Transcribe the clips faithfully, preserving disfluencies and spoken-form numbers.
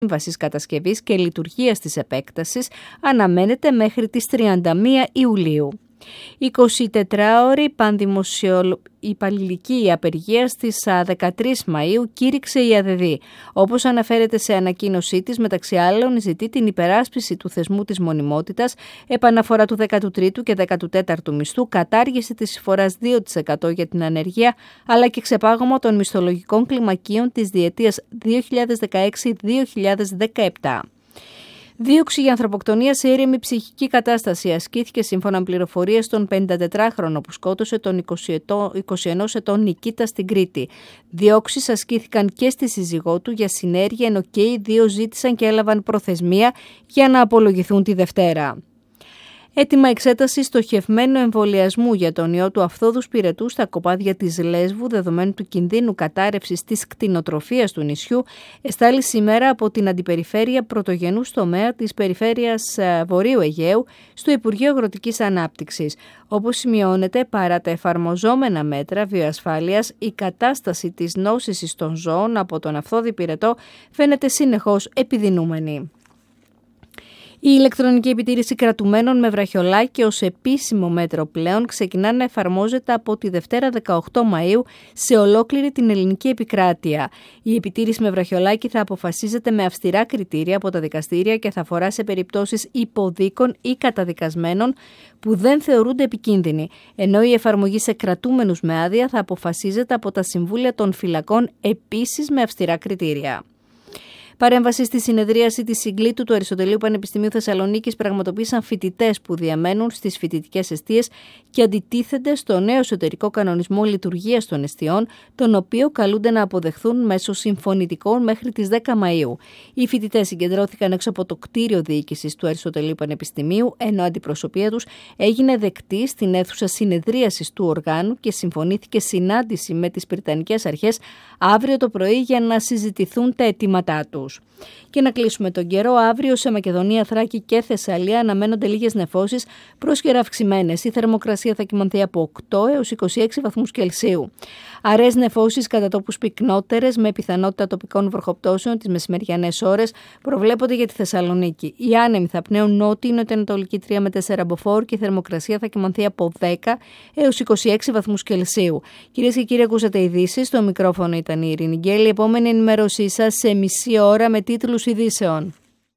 σύμβασης κατασκευής και λειτουργίας της επέκτασης αναμένεται μέχρι τις τριάντα μία Ιουλίου. εικοσιτετράωρη πανδημοσιοϊπαλληλική απεργία στις δεκατρείς Μαΐου κήρυξε η ΑΔΔ. Όπως αναφέρεται σε ανακοίνωσή της, μεταξύ άλλων ζητεί την υπεράσπιση του θεσμού της μονιμότητας, επαναφορά του δέκατου τρίτου και δέκατου τέταρτου μισθού, κατάργηση της εισφοράς δύο τοις εκατό για την ανεργία, αλλά και ξεπάγωμα των μισθολογικών κλιμακίων της διετίας δύο χιλιάδες δεκαέξι δύο χιλιάδες δεκαεπτά. Δίωξη για ανθρωποκτονία σε ήρεμη ψυχική κατάσταση ασκήθηκε σύμφωνα με πληροφορίες στον πενηντατετράχρονο που σκότωσε τον είκοσι ενός ετών Νικήτα στην Κρήτη. Διώξεις ασκήθηκαν και στη σύζυγό του για συνέργεια, ενώ και οι δύο ζήτησαν και έλαβαν προθεσμία για να απολογηθούν τη Δευτέρα. Έτοιμα εξέταση στοχευμένου εμβολιασμού για τον ιό του Αφθόδου Σπυρετού στα κοπάδια της Λέσβου, δεδομένου του κινδύνου κατάρρευσης της κτηνοτροφίας του νησιού, εστάλει σήμερα από την Αντιπεριφέρεια Πρωτογενούς Τομέα της Περιφέρειας Βορείου Αιγαίου στο Υπουργείο Αγροτικής Ανάπτυξης. Όπως σημειώνεται, παρά τα εφαρμοζόμενα μέτρα βιοασφάλειας, η κατάσταση της νόσησης των ζώων από τον Αφθόδη Πυρετό φαίνεται συνεχώς επιδεινούμενη. Η ηλεκτρονική επιτήρηση κρατουμένων με βραχιολάκι ως επίσημο μέτρο πλέον ξεκινά να εφαρμόζεται από τη Δευτέρα δεκαοκτώ Μαΐου σε ολόκληρη την ελληνική επικράτεια. Η επιτήρηση με βραχιολάκι θα αποφασίζεται με αυστηρά κριτήρια από τα δικαστήρια και θα αφορά σε περιπτώσεις υποδίκων ή καταδικασμένων που δεν θεωρούνται επικίνδυνοι, ενώ η εφαρμογή σε κρατούμενους με άδεια θα αποφασίζεται από τα Συμβούλια των Φυλακών επίσης με αυστηρά κριτήρια. Παρέμβαση στη συνεδρίαση της Συγκλήτου του Αριστοτελείου Πανεπιστημίου Θεσσαλονίκης πραγματοποίησαν φοιτητές που διαμένουν στις φοιτητικές εστίες και αντιτίθενται στο νέο εσωτερικό κανονισμό λειτουργίας των εστιών, τον οποίο καλούνται να αποδεχθούν μέσω συμφωνητικών μέχρι τις δέκα Μαΐου. Οι φοιτητές συγκεντρώθηκαν έξω από το κτίριο διοίκησης του Αριστοτελείου Πανεπιστημίου, ενώ αντιπροσωπεία τους έγινε δεκτή στην αίθουσα συνεδρίασης του οργάνου και συμφωνήθηκε συνάντηση με τις Πριτανικές Αρχές αύριο το πρωί για να συζητηθούν τα αιτήματά τους. Και να κλείσουμε τον καιρό. Αύριο σε Μακεδονία, Θράκη και Θεσσαλία αναμένονται λίγες νεφώσεις, πρόσχερα αυξημένες. Η θερμοκρασία θα κυμανθεί από οκτώ έως είκοσι έξι βαθμούς Κελσίου. Αραιές νεφώσεις κατά τόπους πυκνότερες με πιθανότητα τοπικών βροχοπτώσεων τις μεσημεριανές ώρες προβλέπονται για τη Θεσσαλονίκη. Οι άνεμοι θα πνέουν νότιο-νοτιοανατολική τρία με τέσσερα μποφόρ και η θερμοκρασία θα κυμανθεί από δέκα έως είκοσι έξι βαθμούς Κελσίου. Κυρίες και κύριοι, ακούσατε ειδήσεις. Στο μικρόφωνο ήταν η Ειρήνη Γκέλη. Επόμενη ενημέρωσή σας σε μισή ώρα με τίτλους ειδήσεων.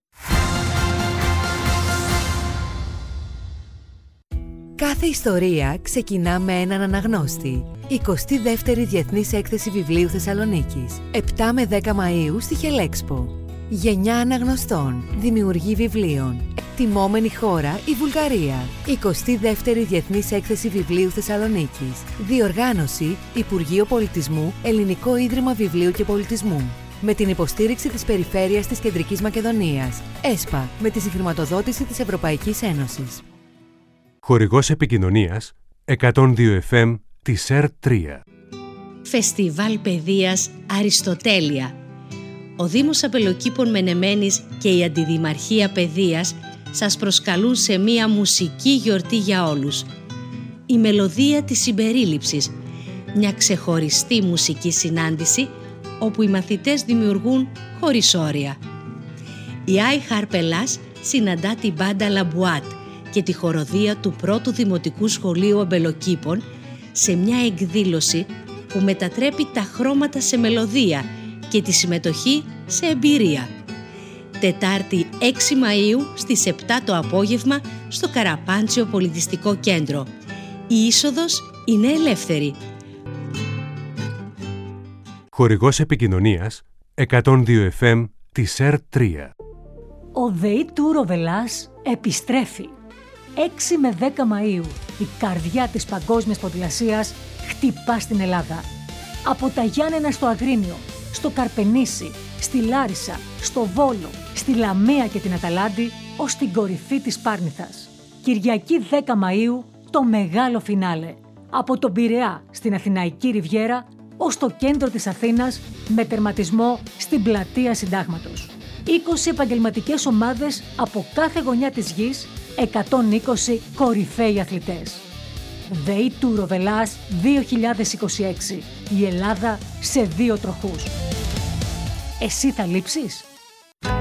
Κάθε ιστορία ξεκινά με έναν αναγνώστη. εικοστή δεύτερη Διεθνής Έκθεση Βιβλίου Θεσσαλονίκης. επτά με δέκα Μαΐου στη Χελέξπο. Γενιά αναγνωστών. Δημιουργή βιβλίων. Τιμόμενη χώρα η Βουλγαρία. εικοστή δεύτερη Διεθνής Έκθεση Βιβλίου Θεσσαλονίκης. Διοργάνωση Υπουργείο Πολιτισμού, Ελληνικό Ίδρυμα Βιβλίου και Πολιτισμού. Με την υποστήριξη της Περιφέρειας της Κεντρικής Μακεδονίας. ΕΣΠΑ, με τη συγχρηματοδότηση της Ευρωπαϊκής Ένωσης. Χορηγός επικοινωνίας εκατόν δύο εφ εμ της ΕΡ τρία. Φεστιβάλ Παιδείας Αριστοτέλεια. Ο Δήμος Απελοκήπων Μενεμένης και η Αντιδημαρχία Παιδείας σας προσκαλούν σε μία μουσική γιορτή για όλους. Η μελωδία της συμπερίληψης. Μια ξεχωριστή μουσική συνάντηση όπου οι μαθητές δημιουργούν χωρίς όρια. Η Άι Χαρπελάς συναντά την μπάντα Λαμπουάτ και τη χοροδία του πρώτου Δημοτικού Σχολείου Αμπελοκήπων σε μια εκδήλωση που μετατρέπει τα χρώματα σε μελωδία και τη συμμετοχή σε εμπειρία. Τετάρτη έξι Μαΐου στις επτά το απόγευμα στο Καραπάντσιο Πολιτιστικό Κέντρο. Η είσοδος είναι ελεύθερη. Χορηγός επικοινωνίας εκατόν δύο εφ εμ της ΕΡ τρία. Ο ΔΕΗ Τούρο Βελάς επιστρέφει. έξι με δέκα Μαΐου η καρδιά της παγκόσμιας ποδηλασίας χτυπά στην Ελλάδα. Από τα Γιάννενα στο Αγρίνιο, στο Καρπενήσι, στη Λάρισα, στο Βόλο, στη Λαμία και την Αταλάντη ως την κορυφή της Πάρνηθας. Κυριακή δέκα Μαΐου το μεγάλο φινάλε. Από τον Πειραιά στην Αθηναϊκή Ριβιέρα ως το κέντρο της Αθήνας με τερματισμό στην Πλατεία Συντάγματος. είκοσι επαγγελματικές ομάδες από κάθε γωνιά της γης, εκατόν είκοσι κορυφαίοι αθλητές. ΔΕΗ Τούρο Βελάς δύο χιλιάδες είκοσι έξι. Η Ελλάδα σε δύο τροχούς. Εσύ θα λείψεις?